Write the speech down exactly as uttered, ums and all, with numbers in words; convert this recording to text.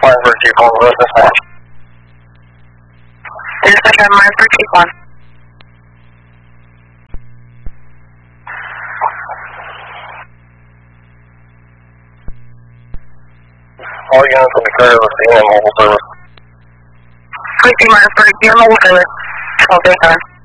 Martinsburg Chief on the dispatch. Dispatch on Martinsburg Chief one. All units will be clear of the mobile service. Quickly Martinsburg, be on mobile service. twelve daytime.